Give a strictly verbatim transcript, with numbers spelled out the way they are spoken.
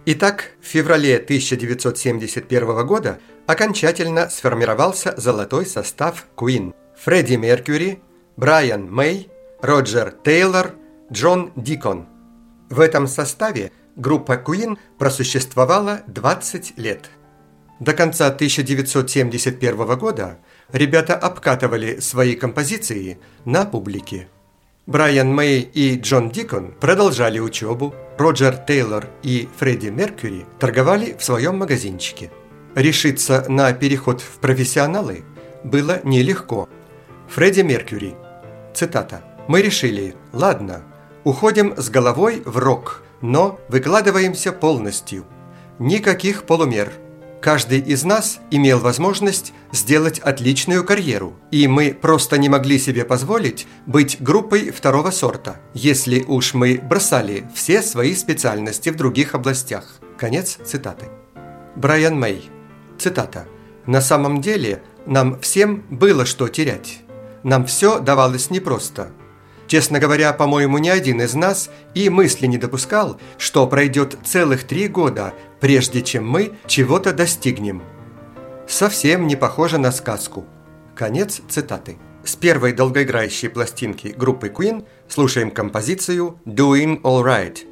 Итак, в феврале тысяча девятьсот семьдесят первого года окончательно сформировался золотой состав Queen. Фредди Меркьюри, Брайан Мэй, Роджер Тейлор, Джон Дикон. В этом составе группа Queen просуществовала двадцать лет. До конца тысяча девятьсот семьдесят первого года ребята обкатывали свои композиции на публике. Брайан Мэй и Джон Дикон продолжали учебу, Роджер Тейлор и Фредди Меркьюри торговали в своем магазинчике. Решиться на переход в профессионалы было нелегко. Фредди Меркьюри, цитата: «Мы решили, ладно, уходим с головой в рок, но выкладываемся полностью. Никаких полумер. Каждый из нас имел возможность сделать отличную карьеру, и мы просто не могли себе позволить быть группой второго сорта, если уж мы бросали все свои специальности в других областях». Конец цитаты. Брайан Мэй, цитата: «На самом деле нам всем было что терять. Нам все давалось непросто. Честно говоря, по-моему, ни один из нас и мысли не допускал, что пройдет целых три года, прежде чем мы чего-то достигнем. Совсем не похоже на сказку». Конец цитаты. С первой долгоиграющей пластинки группы Queen слушаем композицию «Doing All Right».